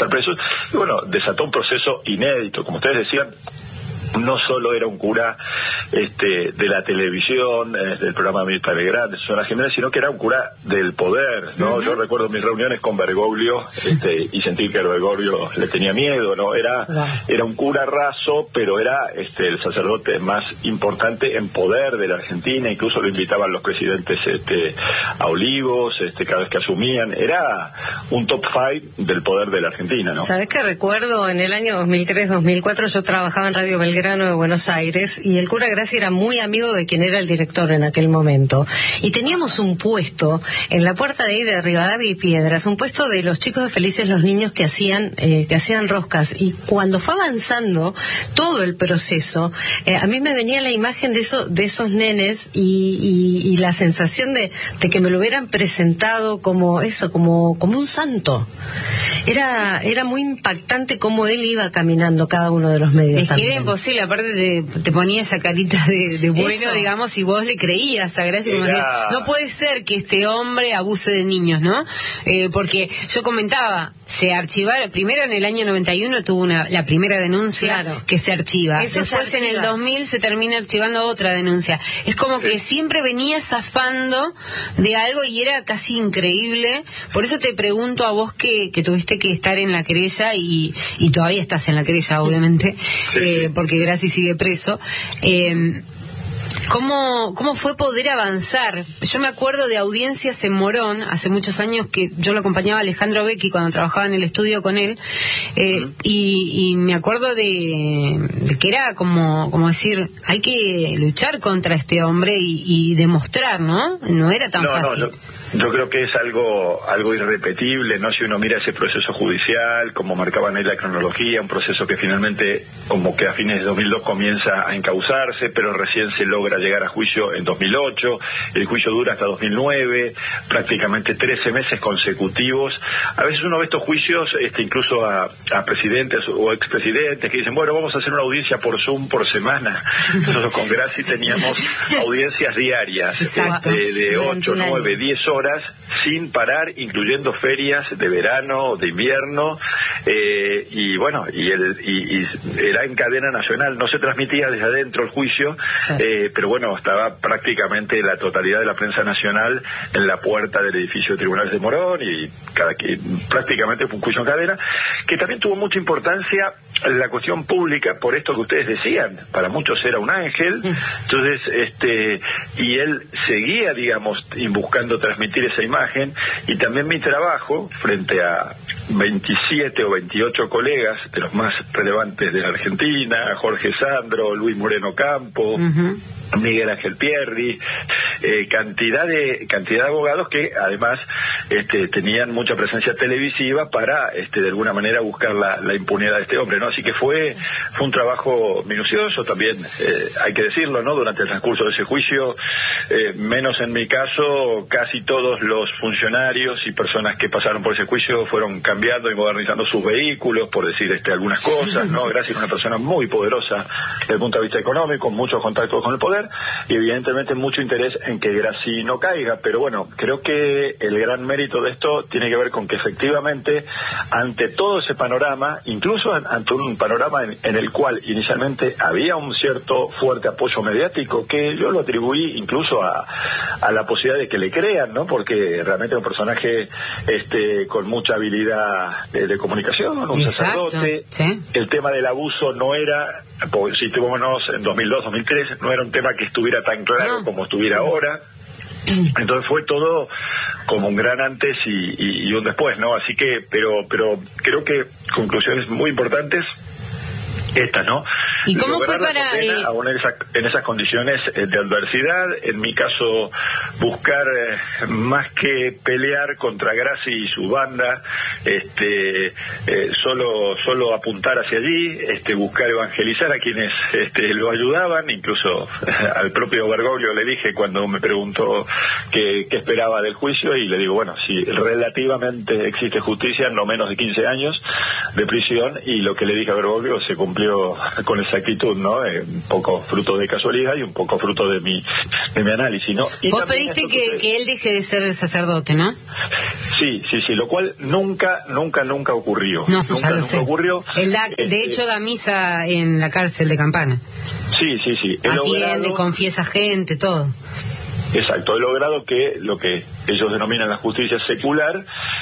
estar presos. Y bueno, desató un proceso inédito, como ustedes decían. No solo era un cura de la televisión, del programa Mirta Legrand, de Susana Jiménez, sino que era un cura del poder, ¿no? Yo recuerdo mis reuniones con Bergoglio y sentí que Bergoglio le tenía miedo, ¿no? Era un cura raso, pero era el sacerdote más importante en poder de la Argentina. Incluso lo invitaban los presidentes a Olivos, cada vez que asumían. Era un top 5 del poder de la Argentina, ¿no? ¿Sabés qué recuerdo? En el año 2003-2004 yo trabajaba en Radio Belgrano de Buenos Aires y el cura Graci era muy amigo de quien era el director en aquel momento, y teníamos un puesto en la puerta de ahí de Rivadavia y Piedras, un puesto de los chicos de Felices los Niños que hacían roscas, y cuando fue avanzando todo el proceso, a mí me venía la imagen de esos nenes y la sensación de que me lo hubieran presentado como un santo. Era muy impactante cómo él iba caminando cada uno de los medios. Es que era imposible, aparte te ponía esa carita de bueno, eso, digamos, y vos le creías a Graci, como decir, no puede ser que este hombre abuse de niños, ¿no? Porque yo comentaba, se archivaron, primero en el año 91 tuvo la primera denuncia, claro, que se archiva. Después en el 2000 se termina archivando otra denuncia. Es como que siempre venía zafando de algo y era casi increíble. Por eso te pregunto a vos que tuviste que estar en la querella y todavía estás en la querella, obviamente, porque Graci sigue preso. ¿Cómo fue poder avanzar? Yo me acuerdo de audiencias en Morón, hace muchos años que yo lo acompañaba a Alejandro Becchi cuando trabajaba en el estudio con él, y me acuerdo de que era como decir, hay que luchar contra este hombre y demostrar, ¿no? No era tan fácil. Yo creo que es algo irrepetible, ¿no? Si uno mira ese proceso judicial, como marcaban en la cronología, un proceso que finalmente, como que a fines de 2002 comienza a encauzarse, pero recién se logra llegar a juicio en 2008, el juicio dura hasta 2009, prácticamente 13 meses consecutivos. A veces uno ve estos juicios, incluso a presidentes o expresidentes que dicen, bueno, vamos a hacer una audiencia por Zoom por semana. Nosotros con Graci teníamos audiencias diarias, de 8, 9, 10 horas, sin parar, incluyendo ferias de verano, de invierno, y bueno, y era en cadena nacional, no se transmitía desde adentro el juicio, pero bueno, estaba prácticamente la totalidad de la prensa nacional en la puerta del edificio de tribunales de Morón, y prácticamente fue un juicio en cadena, que también tuvo mucha importancia en la cuestión pública, por esto que ustedes decían, para muchos era un ángel. Entonces, y él seguía, digamos, buscando transmitir esa imagen, y también mi trabajo frente a 27 o 28 colegas de los más relevantes de la Argentina, Jorge Sandro, Luis Moreno Campo, Miguel Ángel Pierri, cantidad de abogados que además tenían mucha presencia televisiva para de alguna manera buscar la impunidad de este hombre, ¿no? Así que fue un trabajo minucioso también, hay que decirlo, ¿no? Durante el transcurso de ese juicio, menos en mi caso, casi todos los funcionarios y personas que pasaron por ese juicio fueron cambiando y modernizando sus vehículos, por decir algunas cosas, ¿no? Graci es una persona muy poderosa desde el punto de vista económico, muchos contactos con el poder, y evidentemente mucho interés en que Graci no caiga. Pero bueno, creo que el gran mérito de esto tiene que ver con que efectivamente, ante todo ese panorama, incluso ante un panorama en el cual inicialmente había un cierto fuerte apoyo mediático, que yo lo atribuí incluso a la posibilidad de que le crean, ¿no? Porque realmente es un personaje con mucha habilidad de comunicación, un sacerdote. ¿Sí? El tema del abuso no era, situémonos en 2002, 2003, no era un tema que estuviera tan claro como estuviera ahora. Entonces fue todo como un gran antes y un después, ¿no? Así que, pero creo que conclusiones muy importantes estas, ¿no? ¿Y cómo fue para aún en esas condiciones de adversidad? En mi caso, buscar más que pelear contra Graci y su banda, solo apuntar hacia allí, buscar evangelizar a quienes lo ayudaban. Incluso al propio Bergoglio le dije cuando me preguntó qué esperaba del juicio, y le digo, bueno, si relativamente existe justicia, no menos de 15 años, prisión, y lo que le dije a Bergoglio se cumplió con exactitud, ¿no? Un poco fruto de casualidad y un poco fruto de mi análisis, ¿no? Y vos pediste que él deje de ser sacerdote, ¿no? Sí, lo cual nunca ocurrió. No, nunca, ya lo sé. Ocurrió. De hecho, da misa en la cárcel de Campana. Sí. Atiende, confiesa gente, todo. Exacto, he logrado que lo que ellos denominan la justicia secular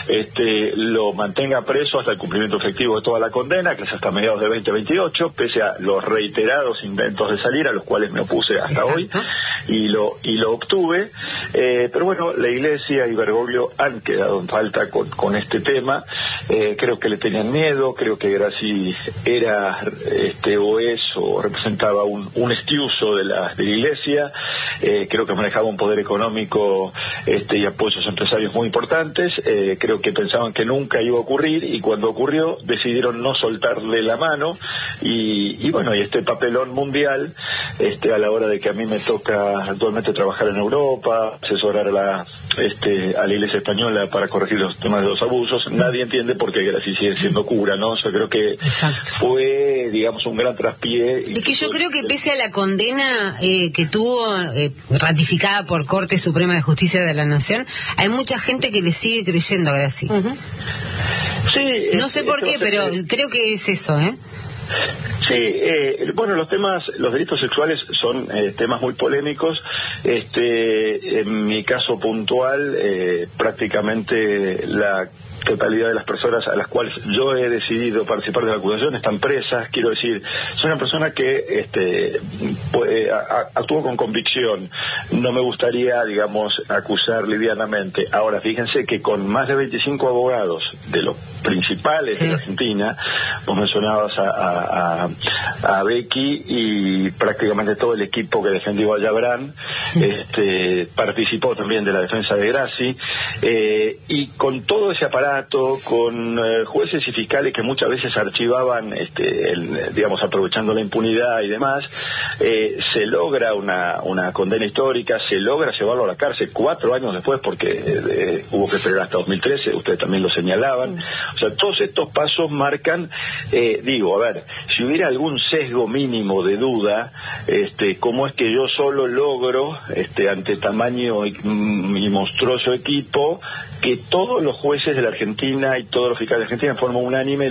lo mantenga preso hasta el cumplimiento efectivo de toda la condena, que es hasta mediados de 2028, pese a los reiterados intentos de salir, a los cuales me opuse hasta hoy, y lo obtuve. Pero bueno, la Iglesia y Bergoglio han quedado en falta con este tema. Creo que le tenían miedo, creo que Grassi era o representaba un estiuso de la Iglesia. Creo que manejaba un poder económico y apoyos empresarios muy importantes. Creo que pensaban que nunca iba a ocurrir, y cuando ocurrió decidieron no soltarle la mano, y bueno, y este papelón mundial a la hora de que a mí me toca actualmente trabajar en Europa, asesorar a la Iglesia española para corregir los temas de los abusos. Nadie entiende por qué Grassi sigue siendo cura, ¿no? Yo creo que fue, digamos, un gran traspié. Es que yo creo que pese a la condena que tuvo ratificada por Corte Suprema de Justicia de la Nación, hay mucha gente que le sigue creyendo a Grassi. Sí. No sé por qué, pero creo que es eso, ¿eh? Sí, bueno, los delitos sexuales son temas muy polémicos. En mi caso puntual, prácticamente la totalidad de las personas a las cuales yo he decidido participar de la acusación están presas. Quiero decir, soy una persona que actuó con convicción. No me gustaría, digamos, acusar livianamente. Ahora, fíjense que con más de 25 abogados de los principales de la Argentina, vos mencionabas a Becky y prácticamente todo el equipo que defendió a Yabrán, participó también de la defensa de Grassi, y con todo ese aparato, con jueces y fiscales que muchas veces archivaban, digamos, aprovechando la impunidad y demás, se logra una condena histórica, se logra llevarlo a la cárcel 4 años después, porque hubo que esperar hasta 2013, ustedes también lo señalaban. O sea, todos estos pasos marcan, si hubiera algún sesgo mínimo de duda, cómo es que yo solo logro, ante tamaño y monstruoso equipo, que todos los jueces de la Argentina y todos los fiscales de Argentina en forma unánime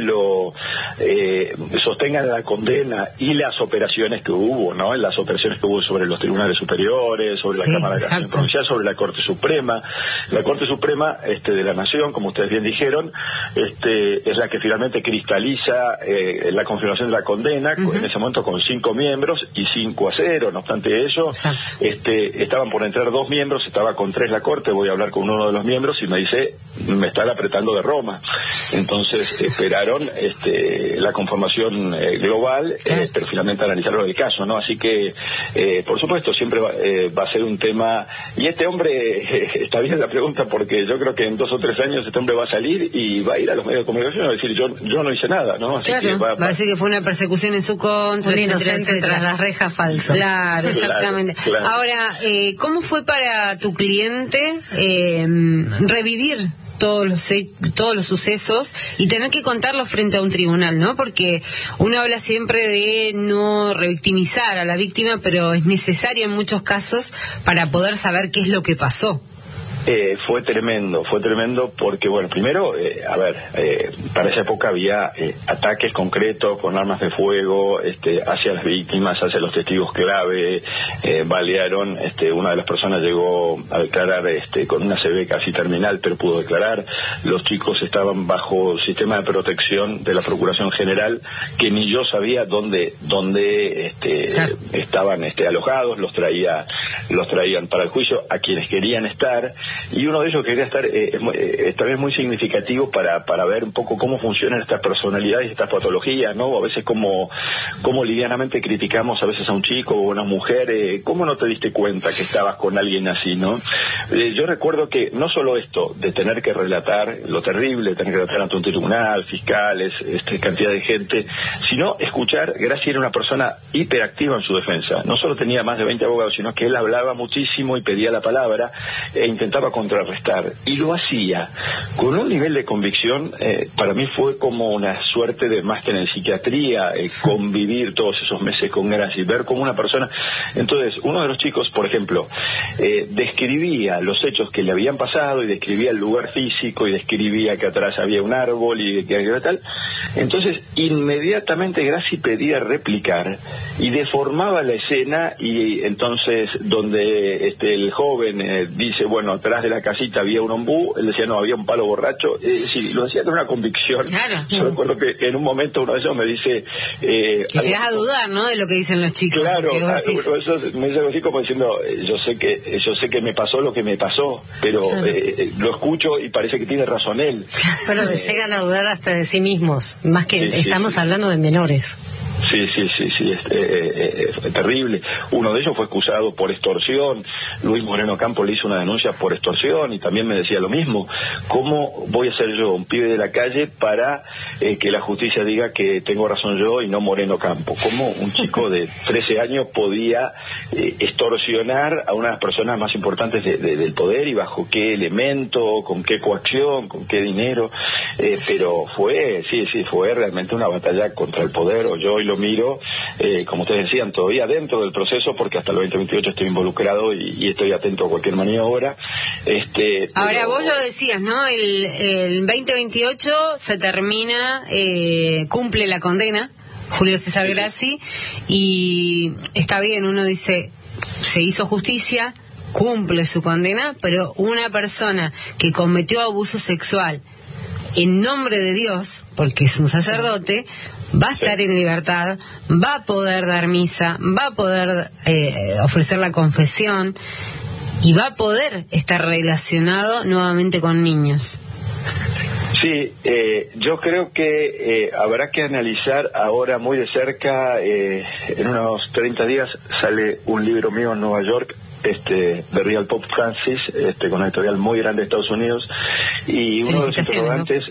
sostengan la condena y las operaciones que hubo, ¿no? Las operaciones que hubo sobre los tribunales superiores, sobre la Cámara de Casación Provincial, sobre la Corte Suprema. La Corte Suprema de la Nación, como ustedes bien dijeron, es la que finalmente cristaliza la confirmación de la condena, en ese momento con 5 miembros y 5-0. No obstante ello, estaban por entrar 2 miembros, estaba con 3 la Corte. Voy a hablar con uno de los miembros y me dice, me están apretando de Roma. Entonces esperaron la conformación global, pero finalmente analizaron el caso, ¿no? Así que, por supuesto, siempre va a ser un tema. Y este hombre, está bien la pregunta, porque yo creo que en 2 o 3 años este hombre va a salir y va a ir a los medios de comunicación a decir, yo no hice nada, ¿no? Así que va a decir que fue una persecución en su contra, un inocente tras las rejas falso. Claro, exactamente. Claro. Ahora, ¿cómo fue para tu cliente revivir todos los sucesos y tener que contarlos frente a un tribunal, ¿no? Porque uno habla siempre de no revictimizar a la víctima, pero es necesario en muchos casos para poder saber qué es lo que pasó. Fue tremendo porque, bueno, primero, para esa época había ataques concretos con armas de fuego hacia las víctimas, hacia los testigos clave, balearon, una de las personas llegó a declarar con una CB casi terminal, pero pudo declarar. Los chicos estaban bajo sistema de protección de la Procuración General, que ni yo sabía dónde estaban alojados, los traían para el juicio a quienes querían estar. Y uno de ellos quería estar, también muy significativo para ver un poco cómo funcionan estas personalidades, estas patologías, ¿no? A veces cómo livianamente criticamos a veces a un chico o a una mujer, ¿cómo no te diste cuenta que estabas con alguien así, no? Yo recuerdo que no solo esto de tener que relatar lo terrible, tener que relatar ante un tribunal, fiscales, cantidad de gente, sino escuchar. Grassi era una persona hiperactiva en su defensa. No solo tenía más de 20 abogados, sino que él hablaba hablaba muchísimo y pedía la palabra e intentaba contrarrestar, y lo hacía con un nivel de convicción. Para mí fue como una suerte de máster en psiquiatría, convivir todos esos meses con Graci, ver como una persona. Entonces, uno de los chicos, por ejemplo, describía los hechos que le habían pasado, y describía el lugar físico, y describía que atrás había un árbol y que había tal. Entonces, inmediatamente Graci pedía replicar y deformaba la escena, y entonces donde el joven dice, bueno, atrás de la casita había un ombú, él decía, no, había un palo borracho. Sí, lo decía con una convicción. Claro. Yo recuerdo que en un momento uno de ellos me dice... que llegas a dudar, ¿no?, de lo que dicen los chicos. Claro, eso me dice así como diciendo, yo sé que me pasó lo que me pasó, pero lo escucho y parece que tiene razón él. Pero llegan a dudar hasta de sí mismos, más que estamos hablando de menores. Sí, es terrible. Uno de ellos fue acusado por extorsión. Luis Moreno Campos le hizo una denuncia por extorsión y también me decía lo mismo. ¿Cómo voy a ser yo, un pibe de la calle, para que la justicia diga que tengo razón yo y no Moreno Campos? ¿Cómo un chico de 13 años podía extorsionar a una de las personas más importantes del poder, y bajo qué elemento, con qué coacción, con qué dinero? Pero fue realmente una batalla contra el poder. Yo hoy lo miro, como ustedes decían, todavía dentro del proceso, porque hasta el 2028 estoy involucrado y estoy atento a cualquier maniobra. Ahora, vos lo decías, ¿no? El 2028 se termina, cumple la condena Julio César Grassi, y está bien, uno dice, se hizo justicia, cumple su condena, pero una persona que cometió abuso sexual en nombre de Dios, porque es un sacerdote, va a estar en libertad, va a poder dar misa, va a poder ofrecer la confesión, y va a poder estar relacionado nuevamente con niños. Sí, yo creo que habrá que analizar ahora muy de cerca. En unos 30 días sale un libro mío en Nueva York, The Real Pope Francis, con una editorial muy grande de Estados Unidos, y uno de los interrogantes...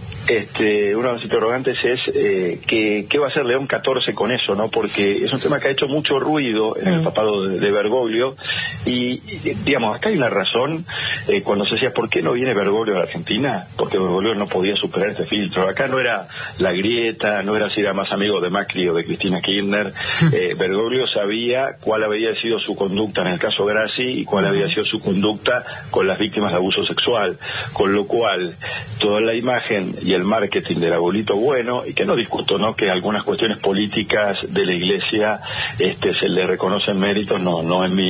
uno de los interrogantes es ¿qué va a hacer León XIV con eso, no? Porque es un tema que ha hecho mucho ruido en el papado de Bergoglio, y digamos, acá hay una razón. Cuando se decía, ¿por qué no viene Bergoglio a la Argentina? Porque Bergoglio no podía superar este filtro. Acá no era la grieta, no era si era más amigo de Macri o de Cristina Kirchner. Bergoglio sabía cuál había sido su conducta en el caso Grassi y cuál había sido su conducta con las víctimas de abuso sexual, con lo cual toda la imagen y el marketing del abuelito bueno, y que no discuto, ¿no?, que algunas cuestiones políticas de la Iglesia se le reconocen méritos, no es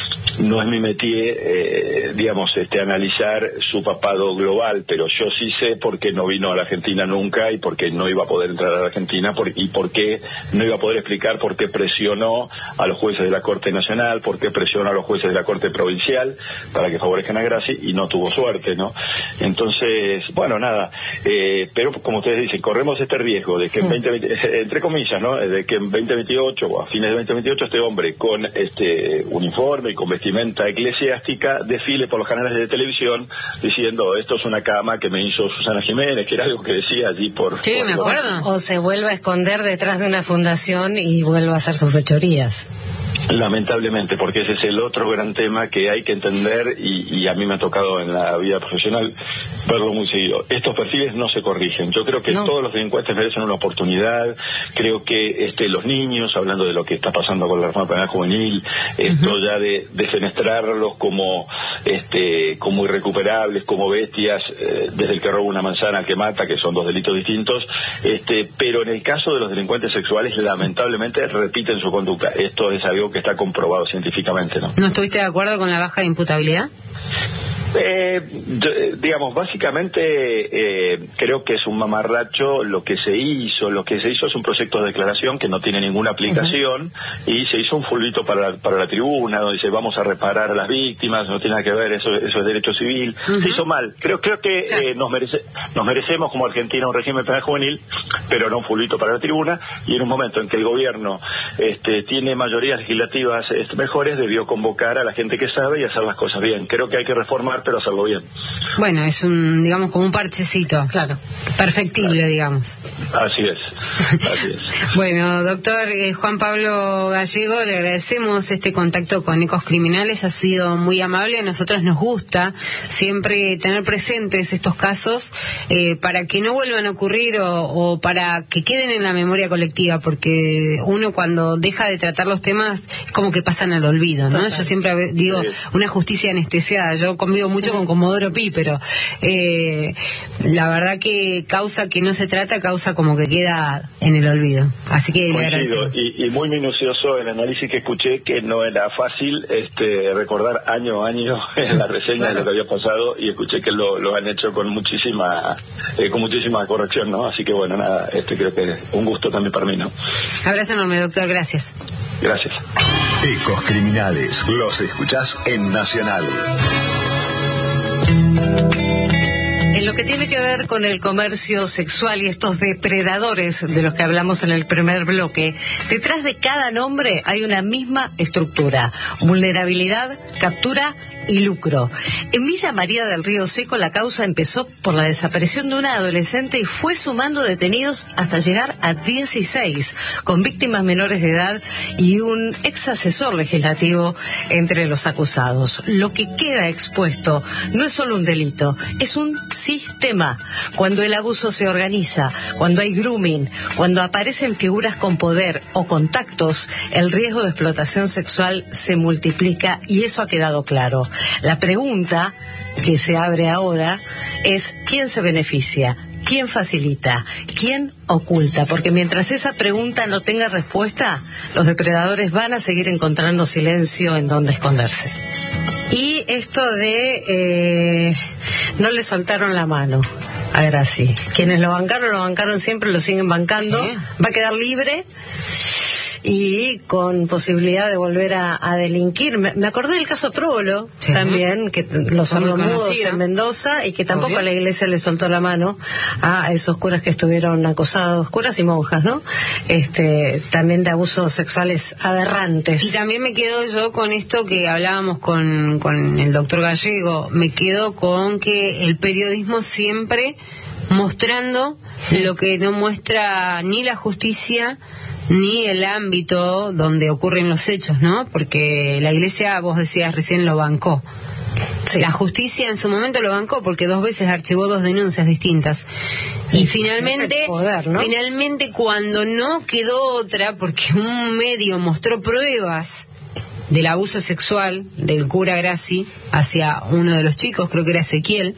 mi métier, analizar su papado global, pero yo sí sé por qué no vino a la Argentina nunca, y por qué no iba a poder entrar a la Argentina, y por qué no iba a poder explicar por qué presionó a los jueces de la Corte Nacional, por qué presionó a los jueces de la Corte Provincial para que favorezcan a Grassi, y no tuvo suerte, ¿no? Entonces, bueno, nada, pero como ustedes dicen, corremos este riesgo de que en 2020, entre comillas, ¿no?, de que en 2028 o a fines de 2028 este hombre con uniforme y con vestimenta eclesiástica desfile por los canales de televisión diciendo, esto es una cama que me hizo Susana Jiménez, que era algo que decía allí por... Sí, me acuerdo. O se vuelva a esconder detrás de una fundación y vuelva a hacer sus fechorías. Lamentablemente, porque ese es el otro gran tema que hay que entender, y a mí me ha tocado en la vida profesional verlo muy seguido. Estos perfiles no se corrigen. Yo creo que todos los delincuentes merecen una oportunidad. Creo que los niños, hablando de lo que está pasando con la reforma penal juvenil, esto ya de defenestrarlos como irrecuperables, como bestias, desde el que roba una manzana al que mata, que son dos delitos distintos, pero en el caso de los delincuentes sexuales, lamentablemente repiten su conducta. Esto es algo que está comprobado científicamente, ¿no? ¿No estuviste de acuerdo con la baja de imputabilidad? Básicamente creo que es un mamarracho lo que se hizo. Lo que se hizo es un proyecto de declaración que no tiene ninguna aplicación, y se hizo un fulbito para la tribuna donde dice vamos a reparar a las víctimas, no tiene nada que ver, eso es derecho civil. Se hizo mal. Creo que nos merecemos como Argentina un régimen penal juvenil, pero no un fulbito para la tribuna, y en un momento en que el gobierno tiene mayorías legislativas mejores, debió convocar a la gente que sabe y hacer las cosas bien. Creo que hay que reformar pero hacerlo bien. Bueno, es digamos, como un parchecito. Claro. Perfectible, claro. Digamos. Así es. Bueno, doctor Juan Pablo Gallego, le agradecemos este contacto con Ecos Criminales, ha sido muy amable. A nosotros nos gusta siempre tener presentes estos casos para que no vuelvan a ocurrir o para que queden en la memoria colectiva, porque uno cuando deja de tratar los temas es como que pasan al olvido, ¿no? Total. Yo siempre digo, una justicia anestesiada. Yo convivo mucho con Comodoro Pi, pero la verdad que causa que no se trata, causa como que queda en el olvido. Así que le agradecemos. Y muy minucioso el análisis que escuché, que no era fácil recordar año a año en la reseña de lo que había pasado, y escuché que lo han hecho con muchísima corrección, ¿no? Así que bueno, nada, creo que un gusto también para mí, ¿no? Abrazo enorme, doctor, gracias. Gracias. Ecos Criminales, los escuchás en Nacional. En lo que tiene que ver con el comercio sexual y estos depredadores de los que hablamos en el primer bloque, detrás de cada nombre hay una misma estructura: vulnerabilidad, captura y lucro. En Villa María del Río Seco la causa empezó por la desaparición de una adolescente y fue sumando detenidos hasta llegar a 16, con víctimas menores de edad y un ex asesor legislativo entre los acusados. Lo que queda expuesto no es solo un delito, es un sistema. Cuando el abuso se organiza, cuando hay grooming, cuando aparecen figuras con poder o contactos, el riesgo de explotación sexual se multiplica, y eso ha quedado claro. La pregunta que se abre ahora es: ¿quién se beneficia? ¿Quién facilita? ¿Quién oculta? Porque mientras esa pregunta no tenga respuesta, los depredadores van a seguir encontrando silencio en donde esconderse. Y esto de no le soltaron la mano a Graci. Quienes lo bancaron siempre, lo siguen bancando. Sí. Va a quedar libre y con posibilidad de volver a delinquir. Me acordé del caso Próbolo, sí, también, que los sordomudos en Mendoza, y que tampoco a la iglesia le soltó la mano a esos curas que estuvieron acosados, curas y monjas, ¿no? También de abusos sexuales aberrantes. Y también me quedo yo con esto que hablábamos con el doctor Gallego, me quedo con que el periodismo siempre mostrando lo que no muestra ni la justicia ni el ámbito donde ocurren los hechos, ¿no? Porque la iglesia, vos decías recién, lo bancó. Sí. La justicia en su momento lo bancó porque 2 veces archivó 2 denuncias distintas. Y finalmente, poder, ¿no? Finalmente cuando no quedó otra, porque un medio mostró pruebas del abuso sexual del cura Graci hacia uno de los chicos, creo que era Ezequiel,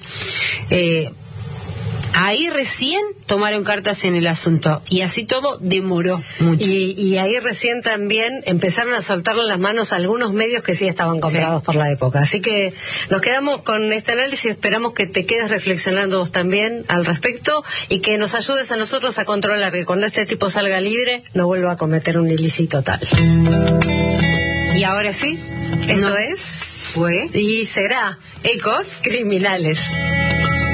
ahí recién tomaron cartas en el asunto, y así todo demoró mucho. Y ahí recién también empezaron a soltarle las manos a algunos medios que sí estaban comprados por la época. Así que nos quedamos con este análisis, esperamos que te quedes reflexionando vos también al respecto y que nos ayudes a nosotros a controlar que cuando este tipo salga libre no vuelva a cometer un ilícito tal. Y ahora sí, fue y será Ecos Criminales.